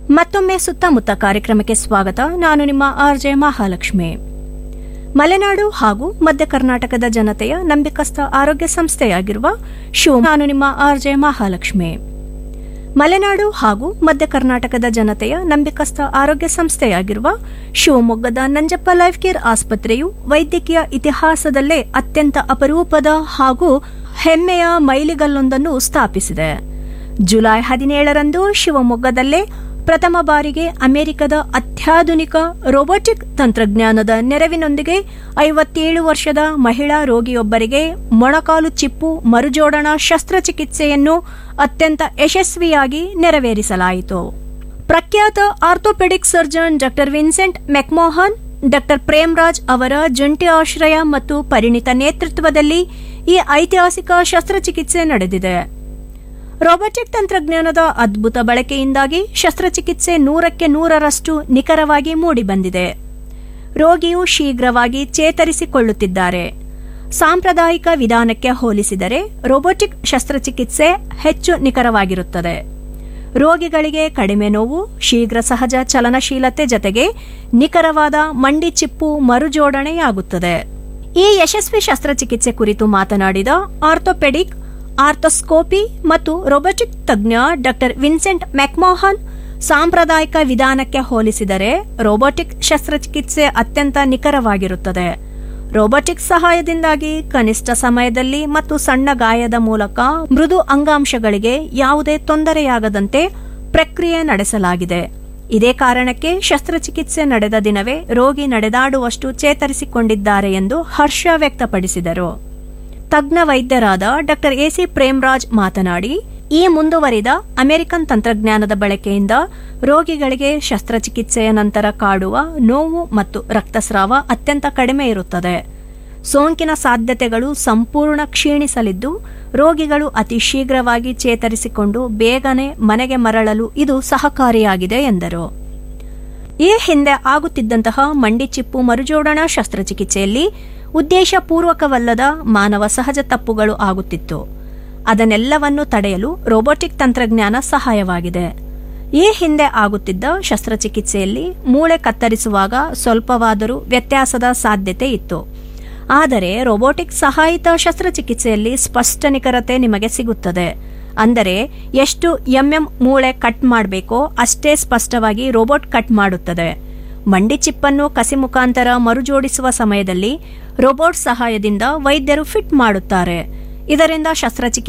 ಮತ್ತೊಮ್ಮೆ ಸುತ್ತಮುತ್ತ ಕಾರ್ಯಕ್ರಮಕ್ಕೆ ಸ್ವಾಗತ. ನಾನು ನಿಮ್ಮ ಆರ್ಜೆ ಮಹಾಲಕ್ಷ್ಮಿ. ಮಲೆನಾಡು ಹಾಗೂ ಮಧ್ಯ ಕರ್ನಾಟಕದ ಜನತೆಯ ನಂಬಿಕಸ್ಥ ಆರೋಗ್ಯ ಸಂಸ್ಥೆಯಾಗಿರುವ ನಾನು ನಿಮ್ಮ ಆರ್ಜೆ ಮಹಾಲಕ್ಷ್ಮಿ. ಮಲೆನಾಡು ಹಾಗೂ ಮಧ್ಯ ಕರ್ನಾಟಕದ ಜನತೆಯ ನಂಬಿಕಸ್ಥ ಆರೋಗ್ಯ ಸಂಸ್ಥೆಯಾಗಿರುವ ಶಿವಮೊಗ್ಗದ ನಂಜಪ್ಪ ಲೈಫ್ ಕೇರ್ ಆಸ್ಪತ್ರೆಯು ವೈದ್ಯಕೀಯ ಇತಿಹಾಸದಲ್ಲೇ ಅತ್ಯಂತ ಅಪರೂಪದ ಹಾಗೂ ಹೆಮ್ಮೆಯ ಮೈಲಿಗಲ್ಲೊಂದನ್ನು ಸ್ಥಾಪಿಸಿದೆ. ಜುಲೈ 17ರಂದು ಶಿವಮೊಗ್ಗದಲ್ಲೇ ಪ್ರಥಮ ಬಾರಿಗೆ ಅಮೆರಿಕದ ಅತ್ಯಾಧುನಿಕ ರೋಬೋಟಿಕ್ ತಂತ್ರಜ್ಞಾನದ ನೆರವಿನೊಂದಿಗೆ 57 ವರ್ಷದ ಮಹಿಳಾ ರೋಗಿಯೊಬ್ಬರಿಗೆ ಮೊಣಕಾಲು ಚಿಪ್ಪು ಮರುಜೋಡಣಾ ಶಸ್ತ್ರಚಿಕಿತ್ಸೆಯನ್ನು ಅತ್ಯಂತ ಯಶಸ್ವಿಯಾಗಿ ನೆರವೇರಿಸಲಾಯಿತು. ಪ್ರಖ್ಯಾತ ಆರ್ಥೋಪೆಡಿಕ್ ಸರ್ಜನ್ ಡಾ ವಿನ್ಸೆಂಟ್ ಮೆಕ್ಮೋಹನ್, ಡಾ ಪ್ರೇಮ್ರಾಜ್ ಅವರ ಜಂಟಿ ಆಶ್ರಯ ಮತ್ತು ಪರಿಣಿತ ನೇತೃತ್ವದಲ್ಲಿ ಈ ಐತಿಹಾಸಿಕ ಶಸ್ತ್ರಚಿಕಿತ್ಸೆ ನಡೆದಿದೆ. ರೋಬೋಟಿಕ್ ತಂತ್ರಜ್ಞಾನದ ಅದ್ಭುತ ಬಳಕೆಯಿಂದಾಗಿ ಶಸ್ತ್ರಚಿಕಿತ್ಸೆ 100ಕ್ಕೆ 100ರಷ್ಟು ನಿಖರವಾಗಿ ಮೂಡಿಬಂದಿದೆ. ರೋಗಿಯು ಶೀಘ್ರವಾಗಿ ಚೇತರಿಸಿಕೊಳ್ಳುತ್ತಿದ್ದಾರೆ. ಸಾಂಪ್ರದಾಯಿಕ ವಿಧಾನಕ್ಕೆ ಹೋಲಿಸಿದರೆ ರೋಬೋಟಿಕ್ ಶಸ್ತ್ರಚಿಕಿತ್ಸೆ ಹೆಚ್ಚು ನಿಖರವಾಗಿರುತ್ತದೆ. ರೋಗಿಗಳಿಗೆ ಕಡಿಮೆ ನೋವು, ಶೀಘ್ರ ಸಹಜ ಚಲನಶೀಲತೆ ಜತೆಗೆ ನಿಖರವಾದ ಮಂಡಿ ಚಿಪ್ಪು ಮರುಜೋಡಣೆಯಾಗುತ್ತದೆ. ಈ ಯಶಸ್ವಿ ಶಸ್ತ್ರಚಿಕಿತ್ಸೆ ಕುರಿತು ಮಾತನಾಡಿದ ಆರ್ಥೋಪೆಡಿಕ್, ಆರ್ಥೋಸ್ಕೋಪಿ ಮತ್ತು ರೋಬೋಟಿಕ್ ತಜ್ಞ ಡಾ ವಿನ್ಸೆಂಟ್ ಮೆಕ್ಮೋಹನ್, ಸಾಂಪ್ರದಾಯಿಕ ವಿಧಾನಕ್ಕೆ ಹೋಲಿಸಿದರೆ ರೋಬೋಟಿಕ್ ಶಸ್ತ್ರಚಿಕಿತ್ಸೆ ಅತ್ಯಂತ ನಿಖರವಾಗಿರುತ್ತದೆ. ರೋಬೋಟಿಕ್ ಸಹಾಯದಿಂದಾಗಿ ಕನಿಷ್ಠ ಸಮಯದಲ್ಲಿ ಮತ್ತು ಸಣ್ಣ ಗಾಯದ ಮೂಲಕ ಮೃದು ಅಂಗಾಂಶಗಳಿಗೆ ಯಾವುದೇ ತೊಂದರೆಯಾಗದಂತೆ ಪ್ರಕ್ರಿಯೆ ನಡೆಸಲಾಗಿದೆ. ಇದೇ ಕಾರಣಕ್ಕೆ ಶಸ್ತ್ರಚಿಕಿತ್ಸೆ ನಡೆದ ದಿನವೇ ರೋಗಿ ನಡೆದಾಡುವಷ್ಟು ಚೇತರಿಸಿಕೊಂಡಿದ್ದಾರೆ ಎಂದು ಹರ್ಷ ವ್ಯಕ್ತಪಡಿಸಿದರು. ತಜ್ಞ ವೈದ್ಯರಾದ ಡಾ ಎಸಿ ಪ್ರೇಮ್ರಾಜ್ ಮಾತನಾಡಿ, ಈ ಮುಂದುವರಿದ ಅಮೆರಿಕನ್ ತಂತ್ರಜ್ಞಾನದ ಬಳಕೆಯಿಂದ ರೋಗಿಗಳಿಗೆ ಶಸ್ತ್ರಚಿಕಿತ್ಸೆಯ ನಂತರ ಕಾಡುವ ನೋವು ಮತ್ತು ರಕ್ತಸ್ರಾವ ಅತ್ಯಂತ ಕಡಿಮೆ ಇರುತ್ತದೆ. ಸೋಂಕಿನ ಸಾಧ್ಯತೆಗಳು ಸಂಪೂರ್ಣ ಕ್ಷೀಣಿಸಲಿದ್ದು ರೋಗಿಗಳು ಅತಿ ಶೀಘ್ರವಾಗಿ ಚೇತರಿಸಿಕೊಂಡು ಬೇಗನೆ ಮನೆಗೆ ಮರಳಲು ಇದು ಸಹಕಾರಿಯಾಗಿದೆ ಎಂದರು. ಈ ಹಿಂದೆ ಆಗುತ್ತಿದ್ದಂತಹ ಮಂಡಿ ಚಿಪ್ಪು ಮರುಜೋಡಣಾ ಶಸ್ತ್ರಚಿಕಿತ್ಸೆಯಲ್ಲಿ ಉದ್ದೇಶಪೂರ್ವಕವಲ್ಲದ ಮಾನವ ಸಹಜ ತಪ್ಪುಗಳು ಆಗುತ್ತಿತ್ತು. ಅದನ್ನೆಲ್ಲವನ್ನು ತಡೆಯಲು ರೋಬೋಟಿಕ್ ತಂತ್ರಜ್ಞಾನ ಸಹಾಯವಾಗಿದೆ. ಈ ಹಿಂದೆ ಆಗುತ್ತಿದ್ದ ಶಸ್ತ್ರಚಿಕಿತ್ಸೆಯಲ್ಲಿ ಮೂಳೆ ಕತ್ತರಿಸುವಾಗ ಸ್ವಲ್ಪವಾದರೂ ವ್ಯತ್ಯಾಸದ ಸಾಧ್ಯತೆ ಇತ್ತು. ಆದರೆ ರೋಬೋಟಿಕ್ ಸಹಾಯಿತ ಶಸ್ತ್ರಚಿಕಿತ್ಸೆಯಲ್ಲಿ ಸ್ಪಷ್ಟ ನಿಖರತೆ ನಿಮಗೆ ಸಿಗುತ್ತದೆ. ಅಂದರೆ ಎಷ್ಟು ಮೂಳೆ ಕಟ್ ಮಾಡಬೇಕೋ ಅಷ್ಟೇ ಸ್ಪಷ್ಟವಾಗಿ ರೋಬೋಟ್ ಕಟ್ ಮಾಡುತ್ತದೆ. ಮಂಡಿ ಚಿಪ್ಪನ್ನು ಕಸಿ ಮುಖಾಂತರ ಮರುಜೋಡಿಸುವ ಸಮಯದಲ್ಲಿ ರೋಬೋಟ್ ಸಹಾಯದಿಂದ ವೈದ್ಯರು ಫಿಟ್ ಮಾಡುತ್ತಾರೆ. ಇದರಿಂದ ಶಸ್ತ್ರಚಿಕಿತ್ಸೆ